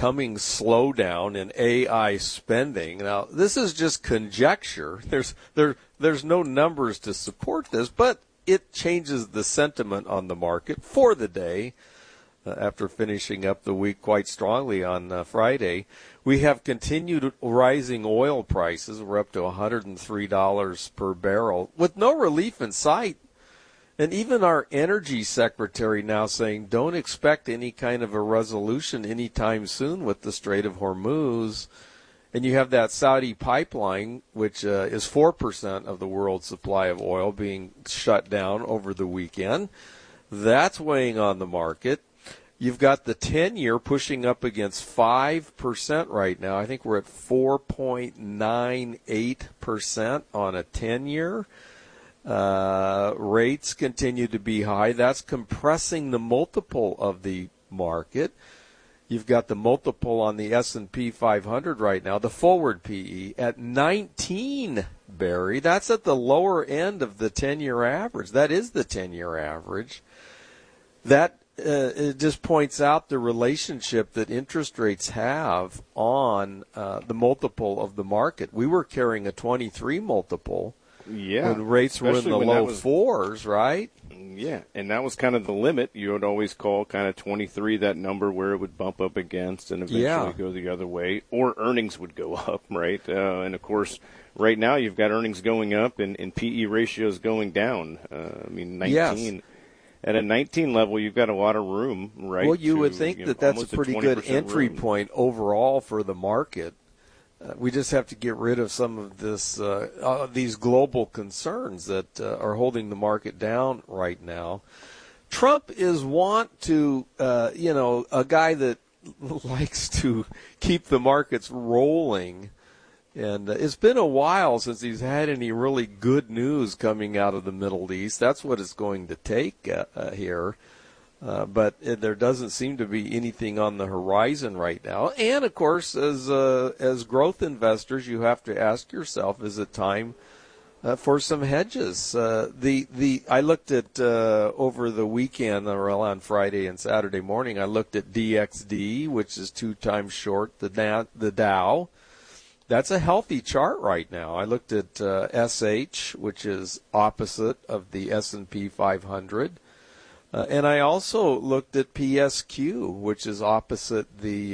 coming slowdown in AI spending. Now, this is just conjecture. There's no numbers to support this, but it changes the sentiment on the market for the day. After finishing up the week quite strongly on Friday, we have continued rising oil prices. We're up to $103 per barrel with no relief in sight. And even our energy secretary now saying don't expect any kind of a resolution anytime soon with the Strait of Hormuz. And you have that Saudi pipeline, which is 4% of the world's supply of oil, being shut down over the weekend. That's weighing on the market. You've got the 10-year pushing up against 5% right now. I think we're at 4.98% on a 10-year. Rates continue to be high. That's compressing the multiple of the market. You've got the multiple on the S&P 500 right now, the forward PE, at 19, Barry. That's at the lower end of the 10-year average. That is the 10-year average. That it just points out the relationship that interest rates have on the multiple of the market. We were carrying a 23 multiple when rates were in the low fours, right? Yeah, and that was kind of the limit. You would always call kind of 23 that number where it would bump up against and eventually go the other way, or earnings would go up, right? And, of course, right now you've got earnings going up and PE ratios going down. 19. Yes. At a 19 level, you've got a lot of room, right? Well, you would think that's a pretty good entry room. point overall for the market. We just have to get rid of some of these global concerns that are holding the market down right now. Trump is a guy that likes to keep the markets rolling. And it's been a while since he's had any really good news coming out of the Middle East. That's what it's going to take here. But there doesn't seem to be anything on the horizon right now. And, of course, as growth investors, you have to ask yourself, is it time for some hedges? I looked at over the weekend, or on Friday and Saturday morning, I looked at DXD, which is 2 times short the Dow. That's a healthy chart right now. I looked at SH, which is opposite of the S&P 500. And I also looked at PSQ, which is opposite the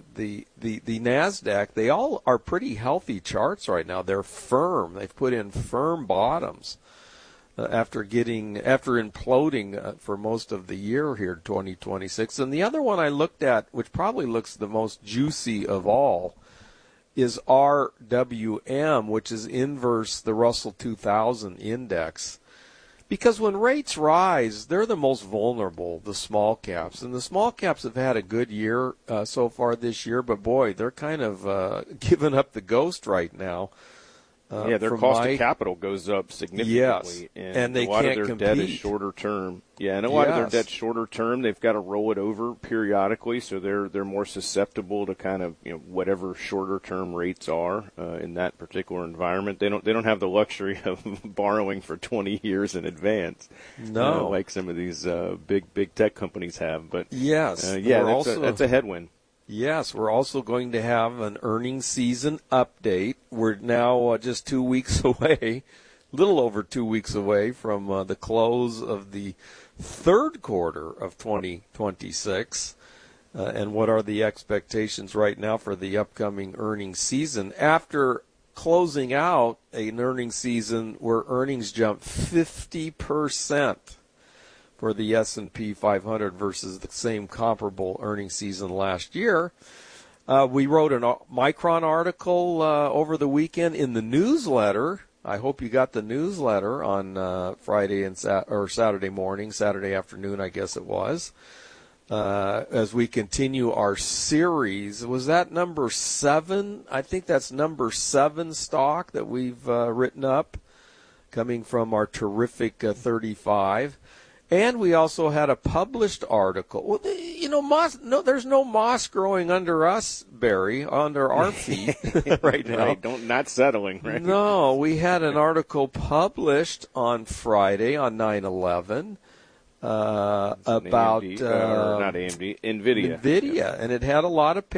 NASDAQ. They all are pretty healthy charts right now. They're firm. They've put in firm bottoms after imploding for most of the year here, 2026. And the other one I looked at, which probably looks the most juicy of all, is RWM, which is inverse the Russell 2000 index. Because when rates rise, they're the most vulnerable, the small caps. And the small caps have had a good year so far this year, but boy, they're kind of giving up the ghost right now. Their cost of capital goes up significantly. Yes, and they can't compete. A lot of their debt is shorter term. Yeah, and a lot of their debt's shorter term. They've got to roll it over periodically, so they're more susceptible to kind of whatever shorter term rates are in that particular environment. They don't have the luxury of borrowing for 20 years in advance. No, like some of these big tech companies have. But yes, that's a headwind. Yes, we're also going to have an earnings season update. We're now just 2 weeks away, a little over 2 weeks away from the close of the third quarter of 2026. And what are the expectations right now for the upcoming earnings season? After closing out an earnings season where earnings jumped 50%. For the S&P 500 versus the same comparable earnings season last year. We wrote a Micron article over the weekend in the newsletter. I hope you got the newsletter on Friday and Saturday morning, Saturday afternoon, I guess it was. As we continue our series, was that number 7? I think that's number 7 stock that we've written up, coming from our terrific 35. And we also had a published article. Well, moss. No, there's no moss growing under us, Barry, under our feet right now. Right, not settling, right? No, we had an article published on Friday on 9/11 about not AMD, NVIDIA. NVIDIA, and it had a lot of